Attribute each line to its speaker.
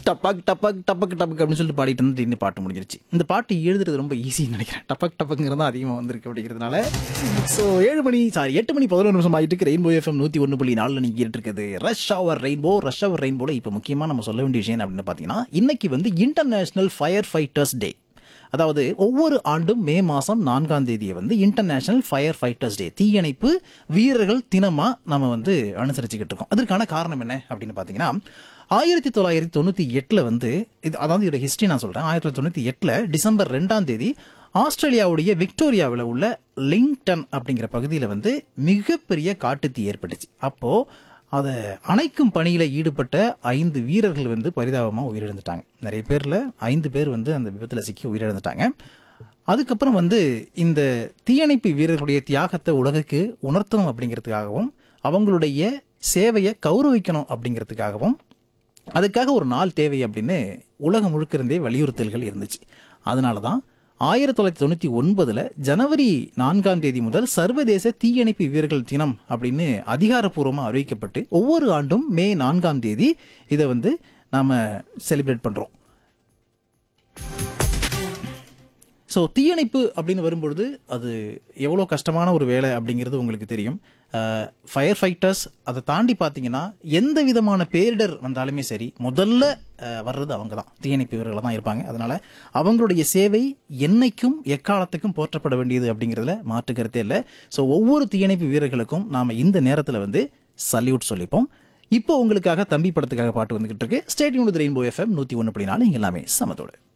Speaker 1: டப்பக் டப்பக் டப்பக் டப்பக் அப்படின்னு சொல்லிட்டு பாடிட்டு இருந்து இந்த பாட்டு முடிஞ்சிருச்சு. இந்த பாட்டு எழுதுறது ரொம்ப ஈஸின்னு நினைக்கிறேன். டப்பக் டப்பக்ங்கிறது தான் அதிகமாக வந்திருக்கு அப்படிங்கிறதுனால. ஸோ 8 மணி 11 நிமிஷம் ஆகிட்டு இருக்கு. ரெயின்போ எஃப்எம் 101.4 நீங்கள் கேட்டு இருக்குது ரஷ் அவர் ரெயின்போல. இப்போ முக்கியமாக நம்ம சொல்ல வேண்டிய விஷயம் அப்படின்னு பார்த்தீங்கன்னா, இன்னைக்கு வந்து இன்டர்நேஷனல் ஃபயர் ஃபைட்டர்ஸ் டே. அதாவது ஒவ்வொரு ஆண்டும் மே மாதம் 4ஆம் தேதியை வந்து இன்டர்நேஷனல் ஃபயர் ஃபைட்டர்ஸ் டே, தீயணைப்பு வீரர்கள் தினமாக நம்ம வந்து அனுசரிச்சுக்கிட்டு இருக்கோம். அதற்கான காரணம் என்ன அப்படின்னு பார்த்தீங்கன்னா, 1998 வந்து அதாவது இதோட ஹிஸ்ட்ரி நான் சொல்கிறேன். 1998 டிசம்பர் 2ஆம் தேதி ஆஸ்திரேலியாவுடைய விக்டோரியாவில் உள்ள லிங்டன் அப்படிங்கிற பகுதியில் வந்து மிகப்பெரிய காட்டுத்தீ ஏற்பட்டுச்சு. அப்போது அதை அணைக்கும் பணியில் ஈடுபட்ட 5 வீரர்கள் வந்து பரிதாபமாக உயிரிழந்துட்டாங்க. நிறைய பேரில் 5 பேர் வந்து அந்த விபத்தில் சிக்கி உயிரிழந்துட்டாங்க. அதுக்கப்புறம் வந்து இந்த தீயணைப்பு வீரர்களுடைய தியாகத்தை உலகுக்கு உணர்த்தணும் அப்படிங்கிறதுக்காகவும், அவங்களுடைய சேவையை கௌரவிக்கணும் அப்படிங்கிறதுக்காகவும், அதுக்காக ஒரு நாள் தேவை அப்படின்னு உலகம் முழுக்க இருந்தே வலியுறுத்தல்கள் இருந்துச்சு. அதனால தான் 1999 ஜனவரி 4ஆம் தேதி முதல் சர்வதேச தீயணைப்பு வீரர்கள் தினம் அப்படின்னு அதிகாரப்பூர்வமாக அறிவிக்கப்பட்டு ஒவ்வொரு ஆண்டும் மே 4ஆம் தேதி இதை வந்து நாம் செலிப்ரேட் பண்ணுறோம். ஸோ தீயணைப்பு அப்படின்னு வரும்பொழுது அது எவ்வளோ கஷ்டமான ஒரு வேலை அப்படிங்கிறது உங்களுக்கு தெரியும். ஃபயர் ஃபைட்டர்ஸ் அதை தாண்டி பார்த்தீங்கன்னா எந்த விதமான பேரிடர் வந்தாலுமே சரி முதல்ல வர்றது அவங்க தான், தீயணைப்பு வீரர்கள் தான் இருப்பாங்க. அதனால் அவங்களுடைய சேவை என்னைக்கும் எக்காலத்துக்கும் போற்றப்பட வேண்டியது அப்படிங்கிறதுல மாற்று கருத்தே இல்லை. ஸோ ஒவ்வொரு தீயணைப்பு வீரர்களுக்கும் நாம் இந்த நேரத்தில் வந்து சல்யூட் சொல்லிப்போம். இப்போ உங்களுக்காக தம்பி படத்துக்காக பாட்டு வந்துகிட்டு இருக்கு. Stay tuned with rainbow FM 101.4 இங்க எல்லாமே சமத்தோடு.